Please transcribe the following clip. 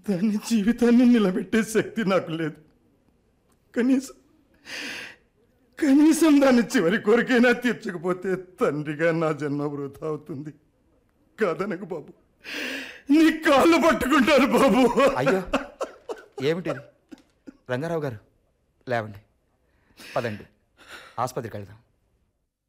దాని జీవితాన్ని నిలబెట్టే శక్తి నాకు లేదు. కనీసం కనీసం దాని చివరి కోరికైనా తీర్చకపోతే తండ్రిగా నా జన్మ వృధా అవుతుంది. కాదనకు బాబు, నీ కాళ్ళు పట్టుకుంటాను బాబు. అయ్యో ఏమిటిది? రంగారావు గారు లేవండి, పదండి ఆసుపత్రికి వెళ్దాం.